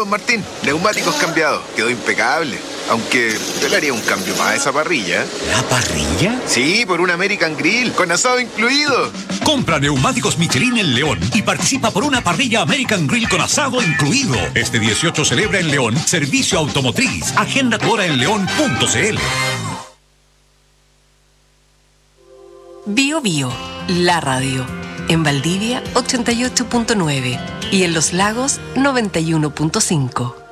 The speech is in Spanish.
don Martín. Neumáticos cambiados. Quedó impecable. Aunque yo le haría un cambio más a esa parrilla. ¿La parrilla? Sí, por un American Grill, con asado incluido. Compra neumáticos Michelin en León y participa por una parrilla American Grill con asado incluido. Este 18 celebra en León Servicio Automotriz. Agenda tu hora en león.cl. Bio Bio, la radio. En Valdivia, 88.9. Y en Los Lagos, 91.5.